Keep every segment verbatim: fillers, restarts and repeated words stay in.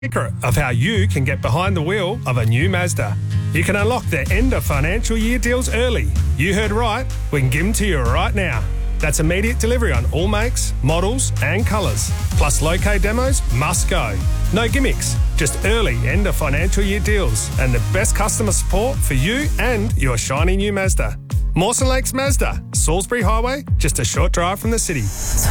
secret of how you can get behind the wheel of a new Mazda. You can unlock the end of financial year deals early. You heard right, we can give them to you right now. That's immediate delivery on all makes, models and colours. Plus low-K demos must go. No gimmicks, just early end of financial year deals and the best customer support for you and your shiny new Mazda. Mawson Lakes Mazda, Salisbury Highway, just a short drive from the city.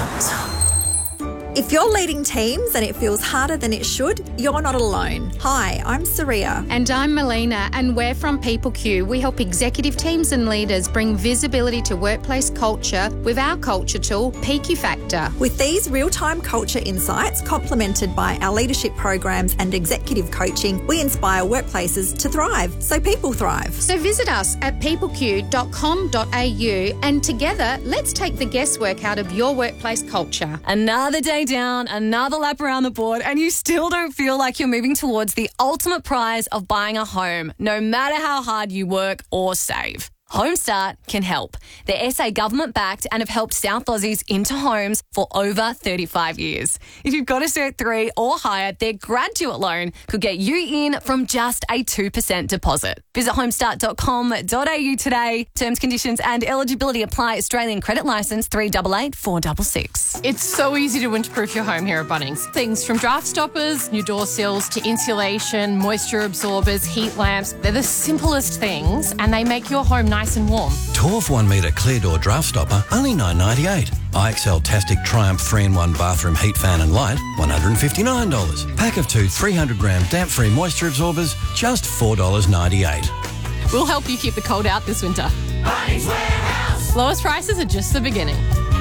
If you're leading teams and it feels harder than it should, you're not alone. Hi, I'm Saria. And I'm Melina, and we're from PeopleQ. We help executive teams and leaders bring visibility to workplace culture with our culture tool, P Q Factor. With these real-time culture insights complemented by our leadership programs and executive coaching, we inspire workplaces to thrive so people thrive. So visit us at people q dot com dot a u and together, let's take the guesswork out of your workplace culture. Another day down, another lap around the board, and you still don't feel like you're moving towards the ultimate prize of buying a home, no matter how hard you work or save. HomeStart can help. They're S A government-backed and have helped South Aussies into homes for over thirty-five years. If you've got a Cert three or higher, their graduate loan could get you in from just a two percent deposit. Visit homestart dot com dot a u today. Terms, conditions and eligibility apply. Australian credit licence three eight eight four six six. It's so easy to winterproof your home here at Bunnings. Things from draft stoppers, new door sills to insulation, moisture absorbers, heat lamps. They're the simplest things and they make your home nice and warm. Torf one metre clear door draft stopper, only nine ninety-eight. I X L Tastic Triumph three in one bathroom heat fan and light, one hundred fifty-nine dollars. Pack of two three hundred gram damp-free moisture absorbers, just four dollars ninety-eight. We'll help you keep the cold out this winter. Bunnings Warehouse. Lowest prices are just the beginning.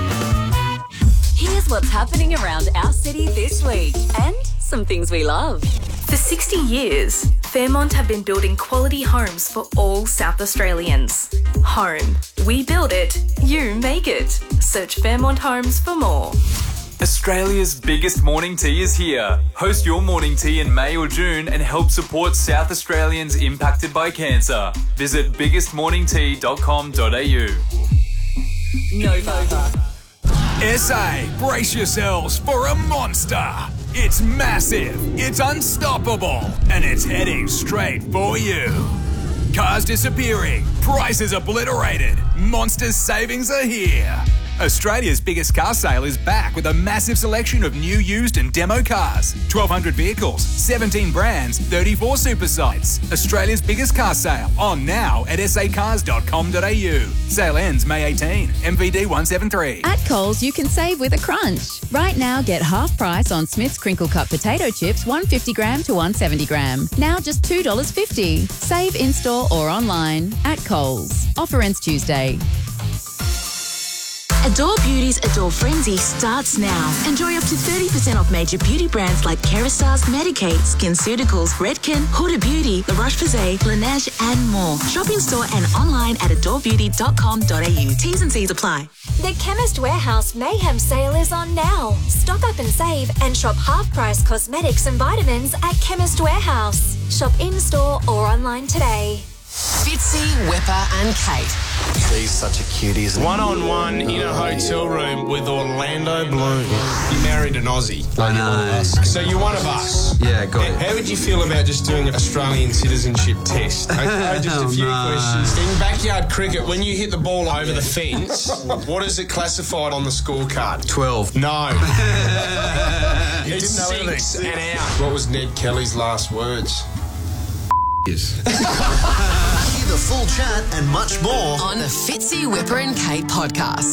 Here's what's happening around our city this week and some things we love. For sixty years, Fairmont have been building quality homes for all South Australians. Home. We build it, you make it. Search Fairmont Homes for more. Australia's biggest morning tea is here. Host your morning tea in May or June and help support South Australians impacted by cancer. Visit biggest morning tea dot com dot a u. Nova. S A, brace yourselves for a monster. It's massive, it's unstoppable, and it's heading straight for you. Cars disappearing, prices obliterated, monster savings are here. Australia's biggest car sale is back with a massive selection of new, used and demo cars. twelve hundred vehicles, seventeen brands, thirty-four super sites. Australia's biggest car sale on now at s a cars dot com dot a u. Sale ends May eighteenth. M V D one seven three. At Coles, you can save with a crunch. Right now, get half price on Smith's Crinkle Cut potato chips, one fifty gram to one seventy gram. Now just two dollars fifty. Save in-store or online at Coles. Offer ends Tuesday. Adore Beauty's Adore Frenzy starts now. Enjoy up to thirty percent off major beauty brands like Kerastase, Medik8, SkinCeuticals, Redken, Huda Beauty, La Roche-Posay, Laneige and more. Shop in store and online at adore beauty dot com dot a u. T's and C's apply. The Chemist Warehouse Mayhem sale is on now. Stock up and save and shop half-price cosmetics and vitamins at Chemist Warehouse. Shop in-store or online today. Fitzy, Whipper and Kate. She's such a cutie, isn't One-on-one in a hotel room with Orlando Bloom. You married an Aussie. I know. So you're one of us. Yeah, got how, it. How would you feel about just doing an Australian citizenship test? Okay, just oh, a few no. questions. In backyard cricket, when you hit the ball over the fence, what is it classified on the scorecard? twelve. No. You it's didn't know six anything. and out. What was Ned Kelly's last words? Yes. Hear the full chat and much more on the Fitzy, Whipper and Kate podcast.